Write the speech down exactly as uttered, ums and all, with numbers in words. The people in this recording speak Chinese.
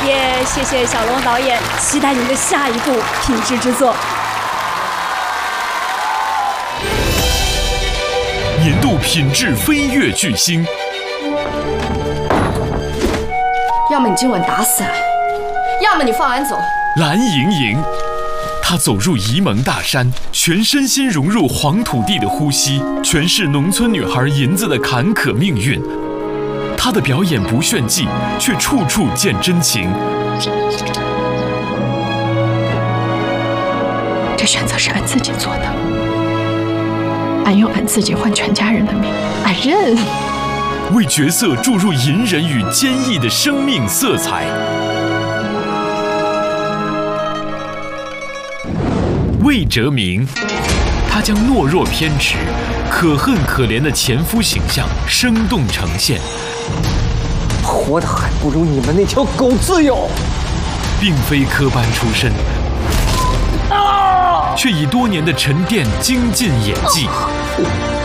也谢谢小龙导演，期待您的下一部品质之作。 年度品质飞跃巨星， 要么你今晚打死俺，要么你放俺走。 蓝盈莹，她走入沂蒙大山，全身心融入黄土地的呼吸，诠释农村女孩银子的坎坷命运。她的表演不炫技，却处处见真情。 这选择是俺自己做的，俺用俺自己换全家人的命，俺认。 为角色注入隐忍与坚毅的生命色彩。魏哲鸣，他将懦弱偏执、可恨可怜的前夫形象生动呈现。 活得还不如你们那条狗自由。 并非科班出身，却以多年的沉淀精进演技。